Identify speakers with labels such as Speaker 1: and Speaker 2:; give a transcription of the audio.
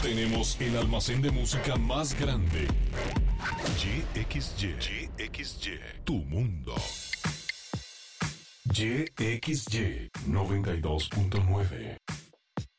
Speaker 1: Tenemos el almacén de música más grande. YXY, tu mundo. YXY 92.9.